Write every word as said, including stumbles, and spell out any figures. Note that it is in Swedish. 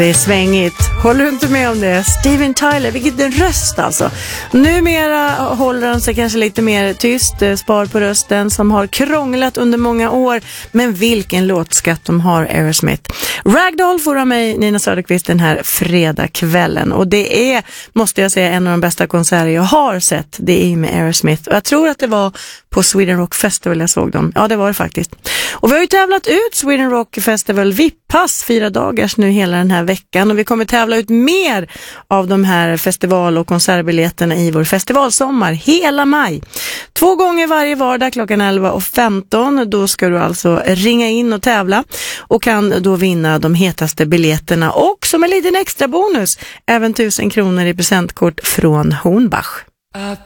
Det är svängigt. Håller du inte med om det? Steven Tyler, vilket en röst alltså. Numera håller han sig kanske lite mer tyst, spar på rösten, som har krånglat under många år. Men vilken låtskatt de har, Aerosmith. Ragdoll får av mig, Nina Söderqvist, den här fredagskvällen. Och det är, måste jag säga, en av de bästa konserter jag har sett. Det är med Aerosmith. Och jag tror att det var på Sweden Rock Festival jag såg dem. Ja, det var det faktiskt. Och vi har ju tävlat ut Sweden Rock Festival V I P-pass fyra dagars nu hela den här veckan. Och vi kommer tävla ut mer av de här festival- och konsertbiljetterna i vår festivalsommar hela maj. Två gånger varje vardag klockan elva och femton. Då ska du alltså ringa in och tävla och kan då vinna de hetaste biljetterna. Och som en liten extra bonus, även tusen kronor i presentkort från Hornbach.